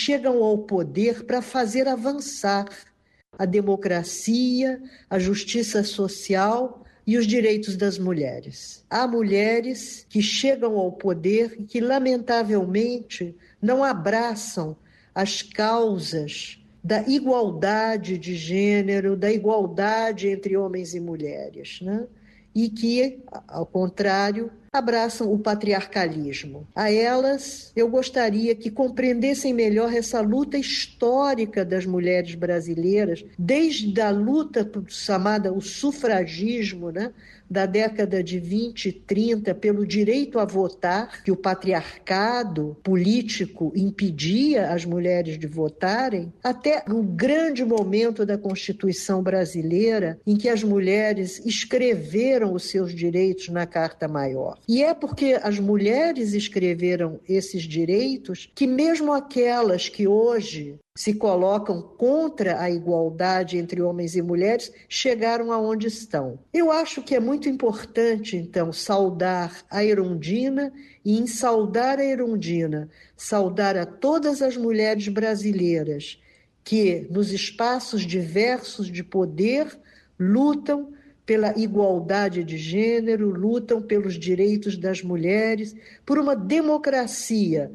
chegam ao poder para fazer avançar a democracia, a justiça social e os direitos das mulheres. Há mulheres que chegam ao poder e que, lamentavelmente, não abraçam as causas da igualdade de gênero, da igualdade entre homens e mulheres, né? E que, ao contrário, abraçam o patriarcalismo. A elas, eu gostaria que compreendessem melhor essa luta histórica das mulheres brasileiras, desde a luta chamada o sufragismo, né, da década de 20 e 30, pelo direito a votar, que o patriarcado político impedia as mulheres de votarem, até o grande momento da Constituição brasileira, em que as mulheres escreveram os seus direitos na Carta Maior. E é porque as mulheres escreveram esses direitos que mesmo aquelas que hoje se colocam contra a igualdade entre homens e mulheres chegaram aonde estão. Eu acho que é muito importante, então, saudar a Erundina e, em saudar a Erundina, saudar a todas as mulheres brasileiras que, nos espaços diversos de poder, lutam pela igualdade de gênero, lutam pelos direitos das mulheres, por uma democracia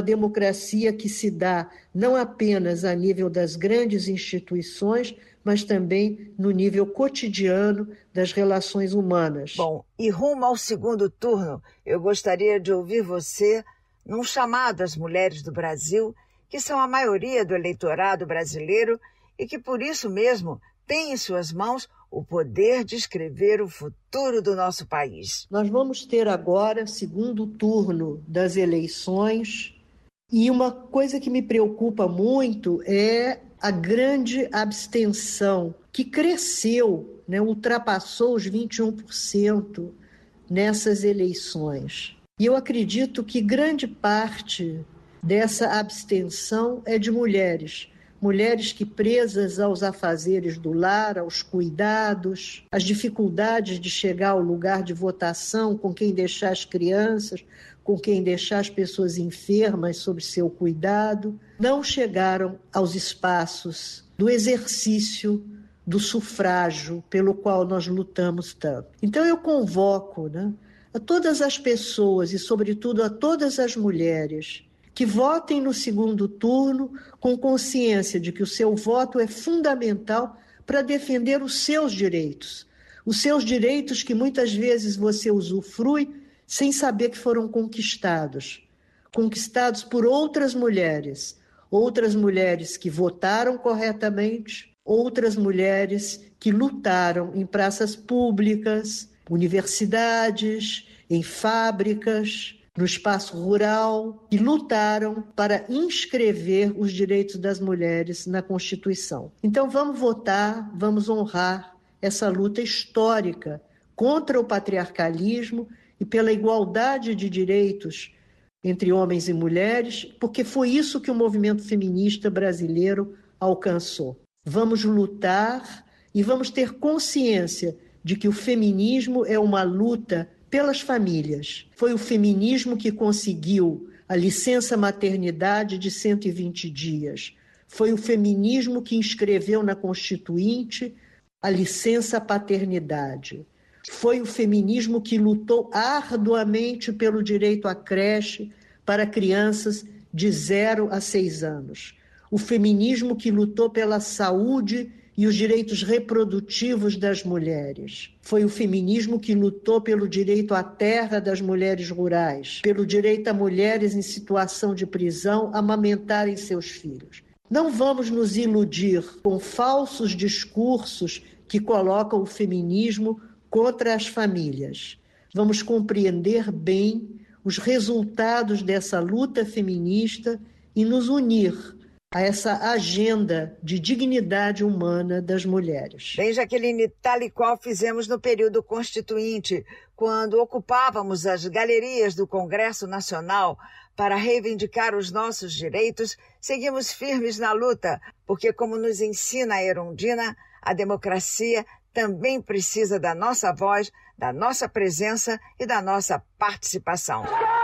que se dá não apenas a nível das grandes instituições, mas também no nível cotidiano das relações humanas. Bom, e rumo ao segundo turno, eu gostaria de ouvir você num chamado às mulheres do Brasil, que são a maioria do eleitorado brasileiro e que, por isso mesmo, têm em suas mãos o poder de escrever o futuro do nosso país. Nós vamos ter agora segundo turno das eleições e uma coisa que me preocupa muito é a grande abstenção que cresceu, né, ultrapassou os 21% nessas eleições. E eu acredito que grande parte dessa abstenção é de mulheres. Mulheres que, presas aos afazeres do lar, aos cuidados, às dificuldades de chegar ao lugar de votação, com quem deixar as crianças, com quem deixar as pessoas enfermas sob seu cuidado, não chegaram aos espaços do exercício do sufrágio pelo qual nós lutamos tanto. Então eu convoco, né, a todas as pessoas e, sobretudo, a todas as mulheres que votem no segundo turno com consciência de que o seu voto é fundamental para defender os seus direitos que muitas vezes você usufrui sem saber que foram conquistados por outras mulheres que votaram corretamente, outras mulheres que lutaram em praças públicas, universidades, em fábricas, no espaço rural, que lutaram para inscrever os direitos das mulheres na Constituição. Então vamos votar, vamos honrar essa luta histórica contra o patriarcalismo e pela igualdade de direitos entre homens e mulheres, porque foi isso que o movimento feminista brasileiro alcançou. Vamos lutar e vamos ter consciência de que o feminismo é uma luta pelas famílias. Foi o feminismo que conseguiu a licença maternidade de 120 dias. Foi o feminismo que inscreveu na Constituinte a licença paternidade. Foi o feminismo que lutou arduamente pelo direito à creche para crianças de 0 a 6 anos. O feminismo que lutou pela saúde e os direitos reprodutivos das mulheres. Foi o feminismo que lutou pelo direito à terra das mulheres rurais, pelo direito a mulheres em situação de prisão amamentarem seus filhos. Não vamos nos iludir com falsos discursos que colocam o feminismo contra as famílias. Vamos compreender bem os resultados dessa luta feminista e nos unir a essa agenda de dignidade humana das mulheres. Bem, Jaqueline, tal e qual fizemos no período constituinte, quando ocupávamos as galerias do Congresso Nacional para reivindicar os nossos direitos, seguimos firmes na luta, porque, como nos ensina a Erundina, a democracia também precisa da nossa voz, da nossa presença e da nossa participação.